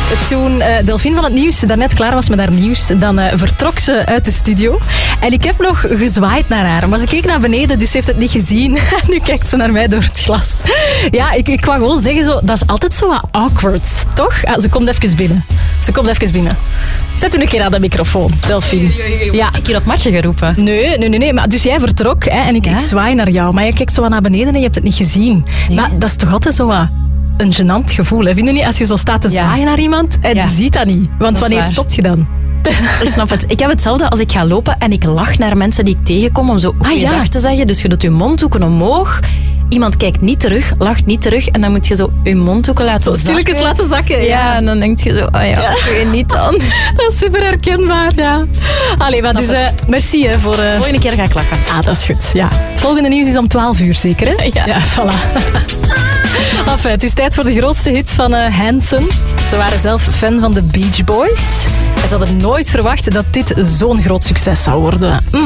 Toen Delphine van het Nieuws daarnet klaar was met haar nieuws, dan vertrok ze uit de studio. En ik heb nog gezwaaid naar haar. Maar ze keek naar beneden, dus ze heeft het niet gezien. Nu kijkt ze naar mij door het glas. Ja, ik wou gewoon zeggen, zo, dat is altijd zo wat awkward, toch? Ah, ze komt even binnen. Zet u een keer aan de microfoon, Delphine. Ja, ik hier op matje geroepen. Nee. Maar dus jij vertrok hè, en ik zwaai naar jou. Maar je kijkt zo wat naar beneden en je hebt het niet gezien. Nee. Maar dat is toch altijd zo wat een gênant gevoel, hè? Vind je niet? Als je zo staat te zwaaien naar iemand en die ziet dat niet. Want wanneer stopt je dan? Ik snap het. Ik heb hetzelfde als ik ga lopen en ik lach naar mensen die ik tegenkom om zo goeiedag te zeggen. Dus je doet je mondhoeken omhoog. Iemand kijkt niet terug, lacht niet terug en dan moet je zo je mondhoeken laten zakken. Stilletjes laten zakken. Ja, en dan denk je zo, ik niet dan. Dat is super herkenbaar, ja. Allee, maar dus merci hè, voor... Volgende keer ga ik lachen. Ah, dat is goed, ja. Het volgende nieuws is om 12 uur zeker, hè? Ja, voilà. Enfin, het is tijd voor de grootste hit van Hanson. Ze waren zelf fan van de Beach Boys. En ze hadden nooit verwacht dat dit zo'n groot succes zou worden.